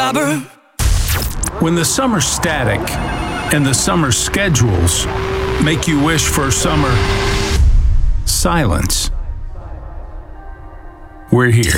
rubber. When the summer static and the summer schedules make you wish for summer silence, we're here.